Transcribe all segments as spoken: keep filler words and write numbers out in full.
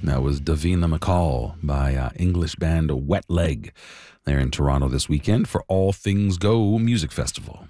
That was Davina McCall by uh, English band Wet Leg. They're in Toronto this weekend for All Things Go Music Festival.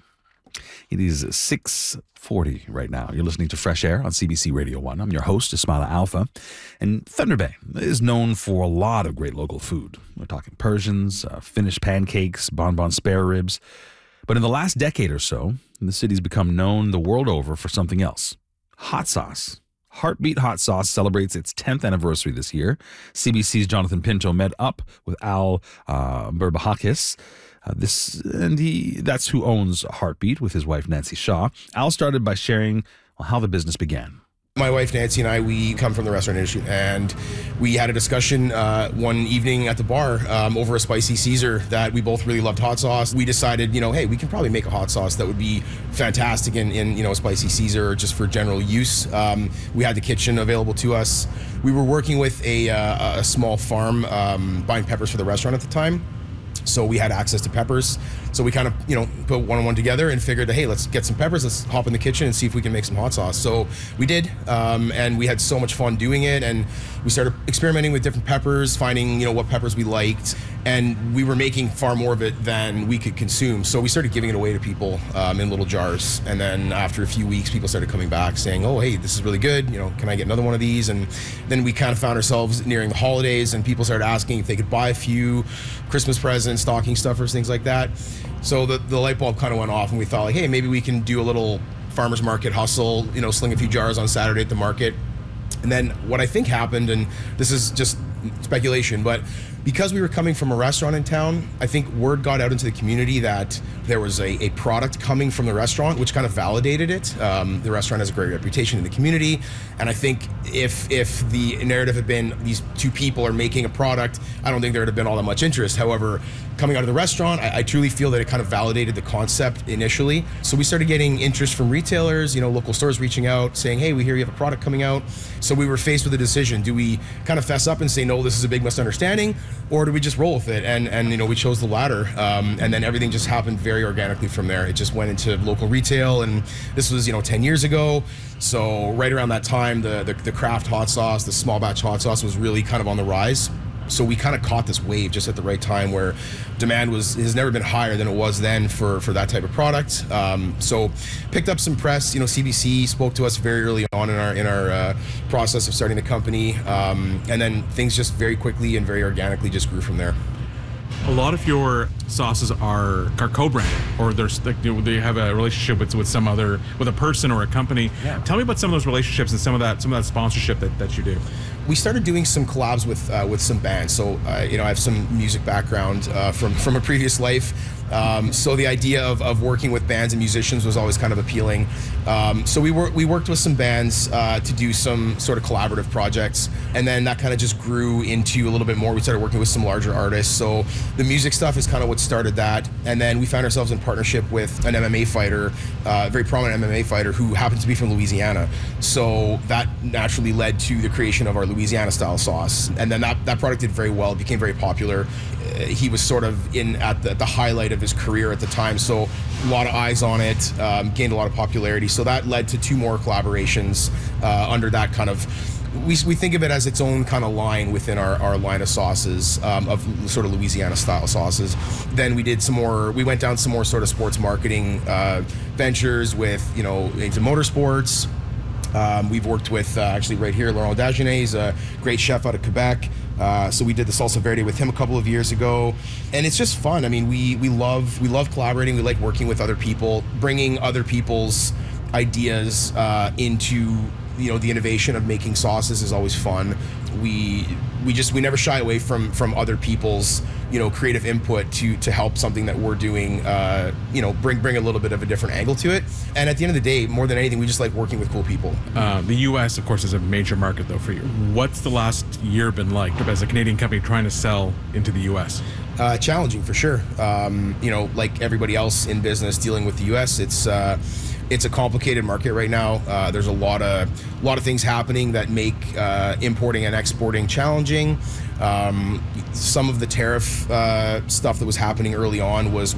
It is six forty right now. You're listening to Fresh Air on C B C Radio one. I'm your host, Ismaila Alpha. And Thunder Bay is known for a lot of great local food. We're talking Persians, uh, Finnish pancakes, bonbon spare ribs. But in the last decade or so, the city's become known the world over for something else. Hot sauce. Heartbeat Hot Sauce celebrates its tenth anniversary this year. C B C's Jonathan Pinto met up with Al uh, Berbahakis. Uh, this and he that's who owns Heartbeat with his wife Nancy Shaw. Al started by sharing well, how the business began. My wife Nancy and I, we come from the restaurant industry, and we had a discussion uh, one evening at the bar um, over a spicy Caesar that we both really loved hot sauce. We decided, you know, hey, we can probably make a hot sauce that would be fantastic in, in you know, a spicy Caesar or just for general use. Um, we had the kitchen available to us. We were working with a, uh, a small farm um, buying peppers for the restaurant at the time. So we had access to peppers. So we kind of, you know, put one on one together and figured, hey, let's get some peppers. Let's hop in the kitchen and see if we can make some hot sauce. So we did, um, and we had so much fun doing it. And we started experimenting with different peppers, finding, you know, what peppers we liked. And we were making far more of it than we could consume. So we started giving it away to people um, in little jars. And then after a few weeks, people started coming back saying, oh, hey, this is really good. You know, can I get another one of these? And then we kind of found ourselves nearing the holidays, and people started asking if they could buy a few Christmas presents, stocking stuffers, things like that. So the, the light bulb kind of went off, and we thought, like, hey, maybe we can do a little farmer's market hustle, you know, sling a few jars on Saturday at the market. And then what I think happened, and this is just speculation, but because we were coming from a restaurant in town, I think word got out into the community that there was a, a product coming from the restaurant, which kind of validated it. Um, the restaurant has a great reputation in the community. And I think if if the narrative had been these two people are making a product, I don't think there would have been all that much interest. However, coming out of the restaurant, I, I truly feel that it kind of validated the concept initially. So we started getting interest from retailers, you know, local stores reaching out, saying, hey, we hear you have a product coming out. So we were faced with a decision. Do we kind of fess up and say, no, this is a big misunderstanding? Or do we just roll with it? And, and you know, we chose the latter. Um, and then everything just happened very organically from there. It just went into local retail. And this was, you know, ten years ago. So right around that time, the, the, the craft hot sauce, the small batch hot sauce was really kind of on the rise. So we kind of caught this wave just at the right time where demand was has never been higher than it was then for, for that type of product. Um, so picked up some press. You know, C B C spoke to us very early on in our in our uh, process of starting the company, um, and then things just very quickly and very organically just grew from there. A lot of your sauces are, are co-branded, or there's like, you know, they have a relationship with with some other with a person or a company. Yeah. Tell me about some of those relationships and some of that some of that sponsorship that, that you do. We started doing some collabs with uh, with some bands. So uh, you know, I have some music background uh, from from a previous life. Um, so the idea of, of working with bands and musicians was always kind of appealing. Um, so we were we worked with some bands uh, to do some sort of collaborative projects, and then that kind of just grew into a little bit more. We started working with some larger artists. So the music stuff is kind of what started that, and then we found ourselves in partnership with an M M A fighter, uh, a very prominent M M A fighter who happens to be from Louisiana. So that naturally led to the creation of our Louisiana style sauce, and then that, that product did very well. It became very popular. Uh, he was sort of in at the, at the highlight of his career at the time, so a lot of eyes on it, um, gained a lot of popularity. So that led to two more collaborations uh, under that kind of, we, we think of it as its own kind of line within our, our line of sauces, um, of sort of Louisiana style sauces. Then we did some more, we went down some more sort of sports marketing uh, ventures with, you know, into motorsports. Um, we've worked with, uh, actually right here, Laurent Dagenet, he's a great chef out of Quebec. Uh, so we did the Salsa Verde with him a couple of years ago, and it's just fun. I mean, we we love we love collaborating. We like working with other people, bringing other people's ideas uh, into, you know, the innovation of making sauces is always fun. We we just we never shy away from from other people's, you know, creative input to to help something that we're doing, uh, you know, bring bring a little bit of a different angle to it. And at the end of the day, more than anything, we just like working with cool people. Uh, the U S, of course, is a major market though for you. What's the last year been like as a Canadian company trying to sell into the U S? Uh, challenging for sure. Um, you know, like everybody else in business dealing with the U S, it's uh, it's a complicated market right now. Uh, there's a lot of a lot of things happening that make uh, importing and exporting challenging. Um, some of the tariff uh, stuff that was happening early on was